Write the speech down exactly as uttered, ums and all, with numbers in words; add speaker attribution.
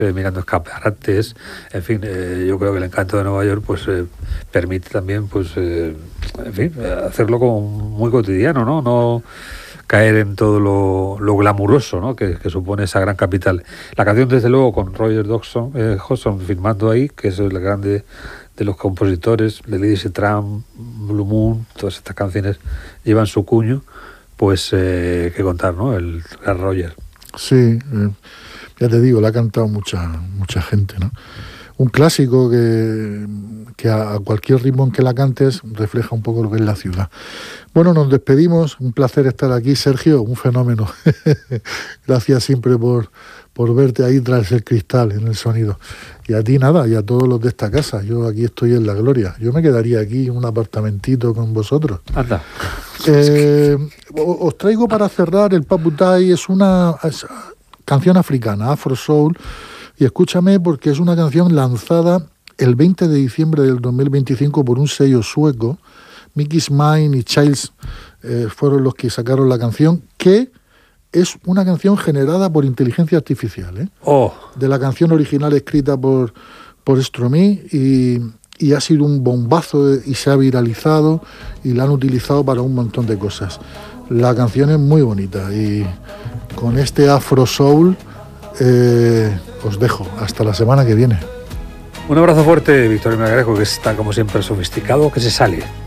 Speaker 1: eh, mirando escaparates, en fin, eh, yo creo que el encanto de Nueva York pues eh, permite también, pues, eh, en fin, hacerlo como muy cotidiano, ¿no? No caer en todo lo, lo glamuroso, ¿no? que, que supone esa gran capital. La canción, desde luego, con Roger Dodson, eh, Hodgson firmando ahí, que es el grande de los compositores, de Lady Tram, Blue Moon, todas estas canciones llevan su cuño, pues eh, que contar, ¿no? El, el Roger.
Speaker 2: Sí, eh, ya te digo, la ha cantado mucha mucha gente, ¿no? Un clásico que, que a, a cualquier ritmo en que la cantes refleja un poco lo que es la ciudad. Bueno, nos despedimos, un placer estar aquí, Sergio, un fenómeno. Gracias siempre por, por verte ahí tras el cristal, en el sonido. Y a ti nada, y a todos los de esta casa, yo aquí estoy en la gloria. Yo me quedaría aquí en un apartamentito con vosotros.
Speaker 1: Anda.
Speaker 2: Eh, os traigo para cerrar el Paputai, es una es canción africana, Afro Soul, y escúchame porque es una canción lanzada el veinte de diciembre del dos mil veinticinco por un sello sueco. Mickey's Mind y Childs eh, fueron los que sacaron la canción, que es una canción generada por inteligencia artificial, ¿eh?
Speaker 1: Oh.
Speaker 2: De la canción original escrita por, por Stromae, y, y ha sido un bombazo y se ha viralizado y la han utilizado para un montón de cosas. La canción es muy bonita y con este Afro Soul eh, os dejo. Hasta la semana que viene.
Speaker 1: Un abrazo fuerte, Victorino Greco, que está como siempre sofisticado, que se sale.